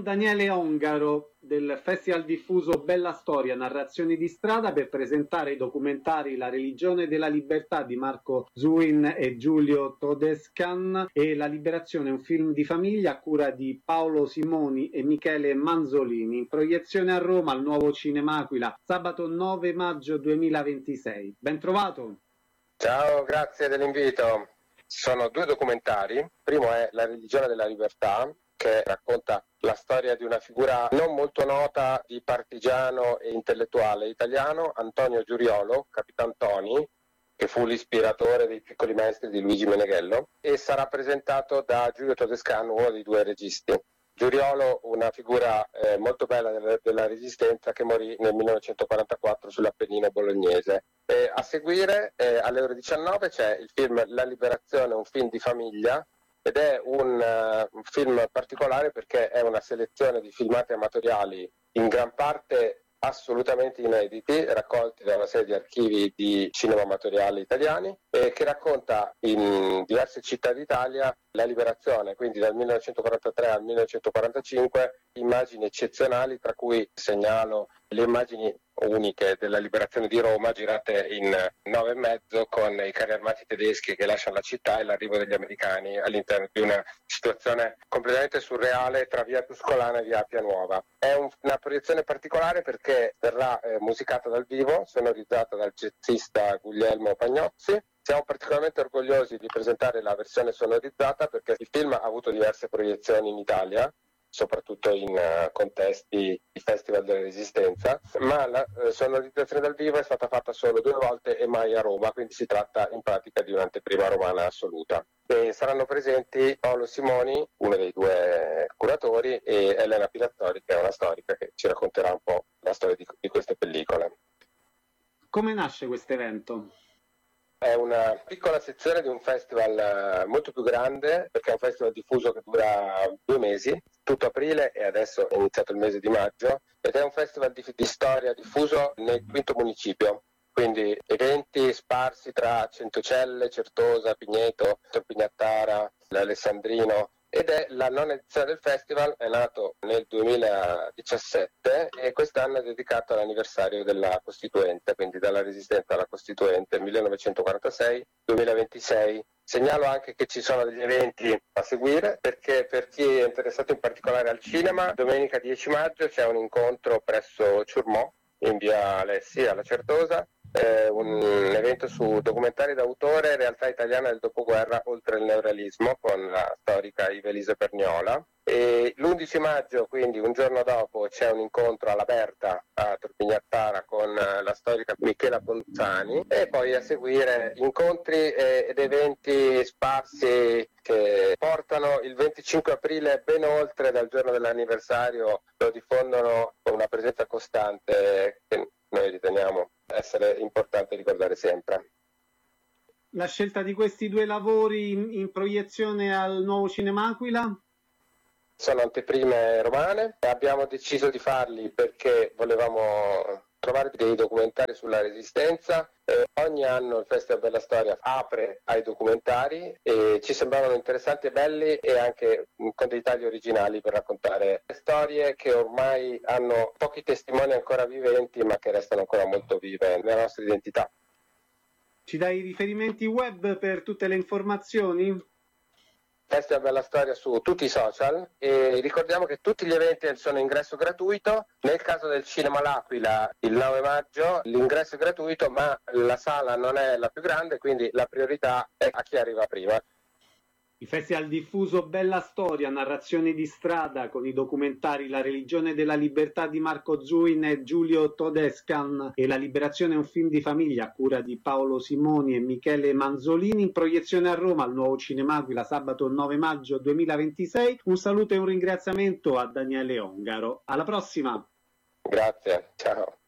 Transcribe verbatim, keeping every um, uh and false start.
Daniele Ongaro del Festival Diffuso Bella Storia, narrazioni di strada, per presentare i documentari La religione della libertà di Marco Zuin e Giulio Todescan e La liberazione, un film di famiglia a cura di Paolo Simoni e Michele Manzolini, in proiezione a Roma al Nuovo Cinema Aquila sabato nove maggio duemilaventisei. Ben trovato! Ciao, grazie dell'invito. Ci sono due documentari. Il primo è La religione della libertà, che racconta la storia di una figura non molto nota di partigiano e intellettuale italiano, Antonio Giuriolo, Capitan Tony, che fu l'ispiratore dei Piccoli Maestri di Luigi Meneghello, e sarà presentato da Giulio Todescan, uno dei due registi. Giuriolo, una figura eh, molto bella della, della Resistenza, che morì nel millenovecentoquarantaquattro sull'Appennino bolognese. E a seguire, eh, alle ore diciannove, c'è il film La liberazione, un film di famiglia, ed è un, uh, un film particolare perché è una selezione di filmati amatoriali in gran parte assolutamente inediti, raccolti da una serie di archivi di cinema amatoriali italiani, e che racconta in diverse città d'Italia la liberazione, quindi dal millenovecentoquarantatré al millenovecentoquarantacinque, immagini eccezionali, tra cui segnalo le immagini uniche della liberazione di Roma, girate in nove e mezzo, con i carri armati tedeschi che lasciano la città e l'arrivo degli americani all'interno di una situazione completamente surreale tra via Tuscolana e via Appia Nuova. È un, una proiezione particolare perché verrà eh, musicata dal vivo, sonorizzata dal jazzista Guglielmo Pagnozzi. Siamo particolarmente orgogliosi di presentare la versione sonorizzata perché il film ha avuto diverse proiezioni in Italia, soprattutto in uh, contesti di Festival della Resistenza, ma la uh, sonorizzazione dal vivo è stata fatta solo due volte e mai a Roma, quindi si tratta in pratica di un'anteprima romana assoluta. E saranno presenti Paolo Simoni, uno dei due curatori, e Elena Pilazzori, che è una storica che ci racconterà un po' la storia di, di queste pellicole. Come nasce questo evento? È una piccola sezione di un festival molto più grande, perché è un festival diffuso che dura due mesi, tutto aprile, e adesso è iniziato il mese di maggio, ed è un festival di, di storia diffuso nel quinto municipio, quindi eventi sparsi tra Centocelle, Certosa, Pigneto, Pignattara, l'Alessandrino, ed è la nona edizione del festival, è nato nel duemiladiciassette e quest'anno è dedicato all'anniversario della Costituente, quindi dalla Resistenza alla Costituente, millenovecentoquarantasei duemilaventisei. Segnalo anche che ci sono degli eventi a seguire, perché per chi è interessato in particolare al cinema, domenica dieci maggio c'è un incontro presso Ciurmò, in via Alessi, alla Certosa, eh, un evento su documentari d'autore, realtà italiana del dopoguerra oltre il neorealismo, con la storica Ivelise Perniola. E l'undici maggio, quindi un giorno dopo, c'è un incontro alla Berta a Torpignattara con la storica Michela Ponzani, e poi a seguire incontri ed eventi sparsi che portano il venticinque aprile ben oltre dal giorno dell'anniversario, lo diffondono con una presenza costante che noi riteniamo essere importante ricordare sempre. La scelta di questi due lavori in, in proiezione al Nuovo Cinema Aquila? Sono anteprime romane, abbiamo deciso di farli perché volevamo trovare dei documentari sulla Resistenza. Eh, ogni anno il Festival della Storia apre ai documentari e ci sembravano interessanti e belli, e anche con dei tagli originali per raccontare storie che ormai hanno pochi testimoni ancora viventi, ma che restano ancora molto vive nella nostra identità. Ci dai riferimenti web per tutte le informazioni? Festival della Storia su tutti i social, e ricordiamo che tutti gli eventi sono ingresso gratuito. Nel caso del Cinema L'Aquila il nove maggio l'ingresso è gratuito, ma la sala non è la più grande, quindi la priorità è a chi arriva prima. Il Festival Diffuso Bella Storia, narrazioni di strada, con i documentari La religione della libertà di Marco Zuin e Giulio Todescan e La liberazione, un film di famiglia a cura di Paolo Simoni e Michele Manzolini, in proiezione a Roma al Nuovo Cinema Aquila sabato nove maggio duemilaventisei. Un saluto e un ringraziamento a Daniele Ongaro. Alla prossima! Grazie, ciao.